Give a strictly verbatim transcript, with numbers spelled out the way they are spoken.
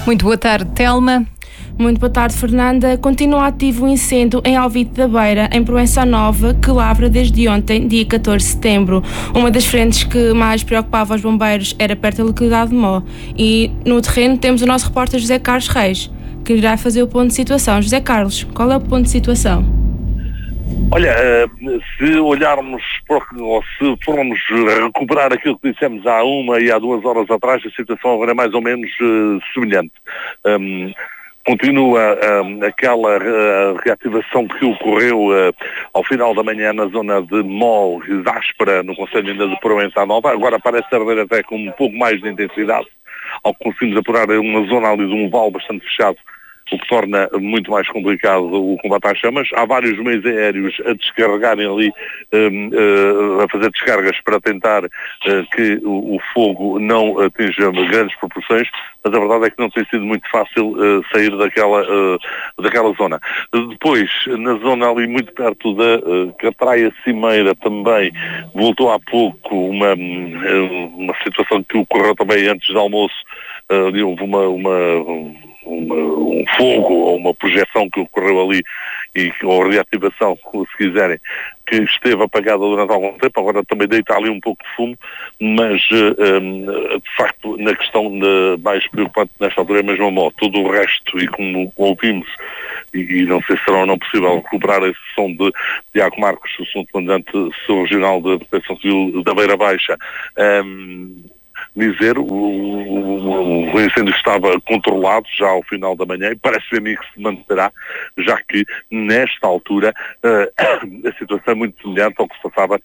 Muito boa tarde, Telma. Muito boa tarde, Fernanda. Continua ativo o incêndio em Alvite da Beira, em Proença Nova, que lavra desde ontem, dia catorze de setembro. Uma das frentes que mais preocupava os bombeiros era perto da localidade de Mó. E no terreno temos o nosso repórter José Carlos Reis, que irá fazer o ponto de situação. José Carlos, qual é o ponto de situação? Olha, se olharmos, ou se formos recuperar aquilo que dissemos há uma e há duas horas atrás, a situação agora é mais ou menos uh, semelhante. Um, Continua um, aquela uh, reativação que ocorreu uh, ao final da manhã na zona de Mol e Dáspera, no concelho ainda de Proença Nova. Agora parece arder até com um pouco mais de intensidade, ao que conseguimos apurar uma zona ali de um vale bastante fechado, o que torna muito mais complicado o combate às chamas. Há vários meios aéreos a descarregarem ali, um, uh, a fazer descargas para tentar uh, que o, o fogo não atinja grandes proporções, mas a verdade é que não tem sido muito fácil uh, sair daquela, uh, daquela zona. Depois, na zona ali muito perto da uh, Catraia Cimeira também, voltou há pouco uma, uma situação que ocorreu também antes do almoço. Uh, ali houve uma... uma Uma, um fogo ou uma projeção que ocorreu ali, e, ou reativação, se quiserem, que esteve apagada durante algum tempo. Agora também deita ali um pouco de fumo, mas um, de facto na questão de, mais preocupante nesta altura é mesmo a moto. Todo o resto, e como ouvimos, e, e não sei se será ou não possível recuperar esse som de Tiago Marcos, o som do comandante regional da Proteção Civil da Beira Baixa, um, dizer, o, o, o incêndio estava controlado já ao final da manhã, e parece-me que se manterá, já que nesta altura uh, a situação é muito semelhante ao que se passava